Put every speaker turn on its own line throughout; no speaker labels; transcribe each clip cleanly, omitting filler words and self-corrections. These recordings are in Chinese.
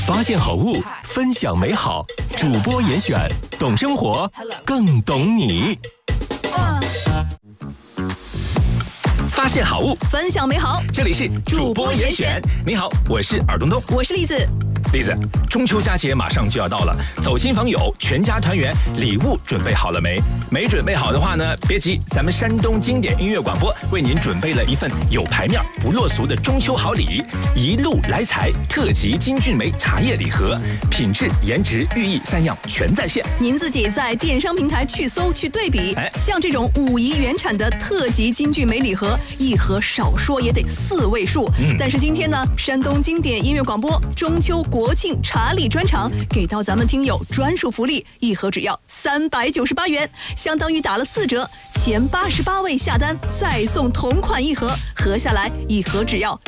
发现好物，分享美好。主播严选，懂生活，更懂你。发现好物，
分享美好。
这里是主播严选。你好，我是尔东东，
我是栗子。
栗子，中秋佳节马上就要到了，走亲访友，全家团圆，礼物准备好了没？没准备好的话呢，别急，咱们山东经典音乐广播为您准备了一份有牌面不落俗的中秋好礼——一路来财特级金骏眉茶叶礼盒，品质、颜值、寓意3样全在线。
您自己在电商平台去搜去对比，像这种5亿原产的特级金骏眉礼盒，一盒少说也得4位数。但是今天呢，山东经典音乐广播中秋国庆茶礼专场给到咱们听友专属福利，一盒只要398元，相当于打了4折，前88位下单再送同款一盒，合下来一盒只要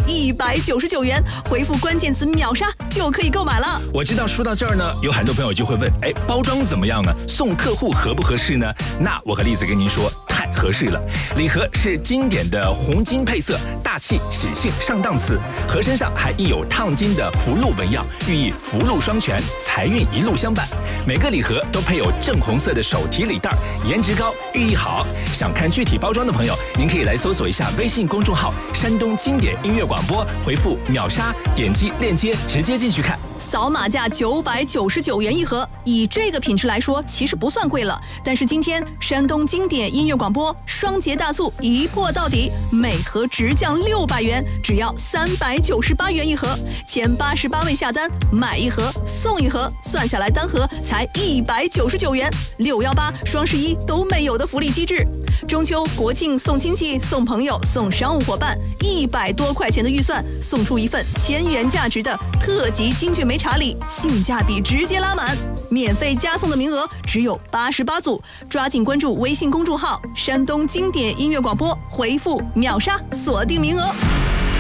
199元，回复关键词秒杀就可以购买了。
我知道说到这儿呢，有很多朋友就会问，包装怎么样呢？送客户合不合适呢？那我和栗子跟您说，太合适了。礼盒是经典的红金配色，大气喜庆上档次，盒身上还印有烫金的福禄纹样，寓意福禄双全，财运一路相伴。每个礼盒都配有正红色的手提礼袋，颜值高，寓意好。想看具体包装的朋友，您可以来搜索一下微信公众号山东经典音乐广播，回复秒杀，点击链接直接进去看。
扫码价999元一盒，以这个品质来说其实不算贵了，但是今天山东经典音乐广播双节大促一破到底，每盒直降600元，只要398元一盒，前88位下单买一盒送一盒，算下来单盒才199元，618、双11都没有的福利机制。中秋国庆送亲戚送朋友送商务伙伴，100多块钱的预算送出一份1000元价值的特级金骏眉茶礼，性价比直接拉满，免费加送的名额只有88组，抓紧关注微信公众号山东经典音乐广播，回复秒杀锁定名额。